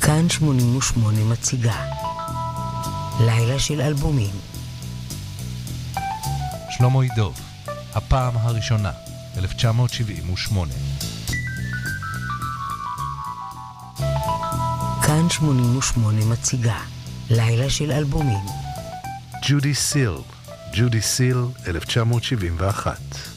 כאן 88 מציגה לילה של אלבומים. שלמה ידוב, הפעם הראשונה, 1978. כאן 88 מציגה לילה של אלבומים. ג'ודי סיל, 1971.